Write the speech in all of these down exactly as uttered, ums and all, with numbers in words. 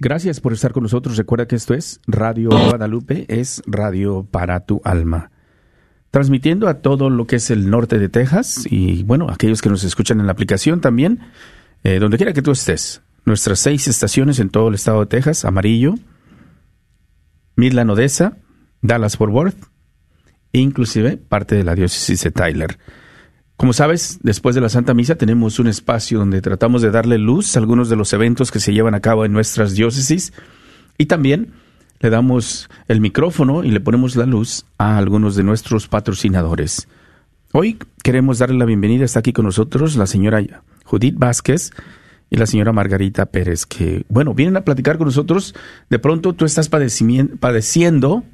Gracias por estar con nosotros. Recuerda que esto es Radio Guadalupe, es radio para tu alma. Transmitiendo a todo lo que es el norte de Texas y, bueno, aquellos que nos escuchan en la aplicación también, eh, donde quiera que tú estés. Nuestras seis estaciones en todo el estado de Texas: Amarillo, Midland, Odessa, Dallas-Fort Worth e inclusive parte de la diócesis de Tyler. Como sabes, después de la Santa Misa tenemos un espacio donde tratamos de darle luz a algunos de los eventos que se llevan a cabo en nuestras diócesis y también le damos el micrófono y le ponemos la luz a algunos de nuestros patrocinadores. Hoy queremos darle la bienvenida. Está aquí con nosotros la señora Judith Vázquez y la señora Margarita Pérez, que, bueno, vienen a platicar con nosotros. De pronto tú estás padeciendo,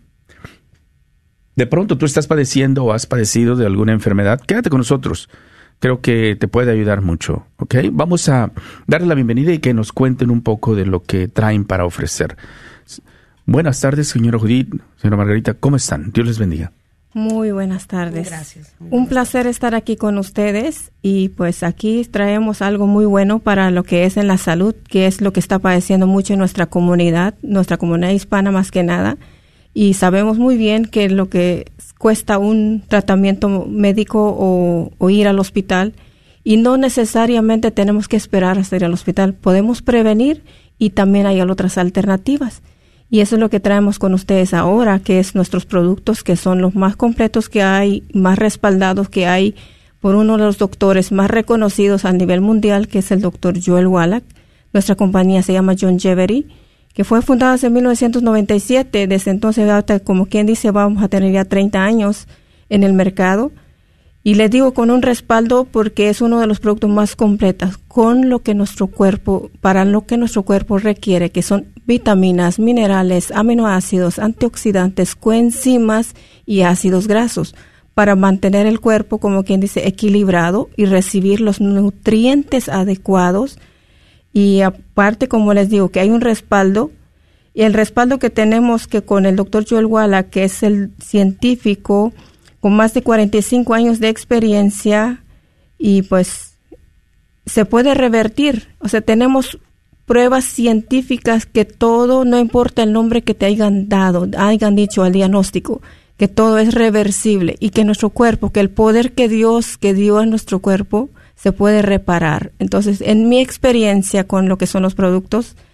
de pronto tú estás padeciendo o has padecido de alguna enfermedad. Quédate con nosotros. Creo que te puede ayudar mucho, ¿ok? Vamos a darle la bienvenida y que nos cuenten un poco de lo que traen para ofrecer. Buenas tardes, señora Judith, señora Margarita, ¿cómo están? Dios les bendiga. Muy buenas tardes. Gracias. Muy Un placer estar aquí con ustedes y pues aquí traemos algo muy bueno para lo que es en la salud, que es lo que está padeciendo mucho en nuestra comunidad, nuestra comunidad hispana más que nada, y sabemos muy bien que lo que cuesta un tratamiento médico o, o ir al hospital, y no necesariamente tenemos que esperar hasta ir al hospital, podemos prevenir y también hay otras alternativas. Y eso es lo que traemos con ustedes ahora, que es nuestros productos, que son los más completos que hay, más respaldados que hay por uno de los doctores más reconocidos a nivel mundial, que es el doctor Joel Wallach. Nuestra compañía se llama Youngevity, que fue fundada en mil novecientos noventa y siete. Desde entonces, hasta, como quien dice, vamos a tener ya treinta años en el mercado. Y les digo con un respaldo porque es uno de los productos más completos con lo que nuestro cuerpo, para lo que nuestro cuerpo requiere, que son vitaminas, minerales, aminoácidos, antioxidantes, coenzimas y ácidos grasos, para mantener el cuerpo, como quien dice, equilibrado y recibir los nutrientes adecuados. Y aparte, como les digo, que hay un respaldo, y el respaldo que tenemos que con el doctor Joel Wallach, que es el científico con más de cuarenta y cinco años de experiencia, y pues se puede revertir. O sea, tenemos pruebas científicas que todo, no importa el nombre que te hayan dado, hayan dicho al diagnóstico, que todo es reversible y que nuestro cuerpo, que el poder que Dios que dio a nuestro cuerpo se puede reparar. Entonces, en mi experiencia con lo que son los productos,